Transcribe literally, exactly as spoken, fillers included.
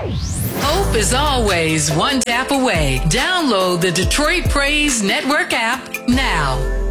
Hope is always one tap away. Download the Detroit Praise Network app now.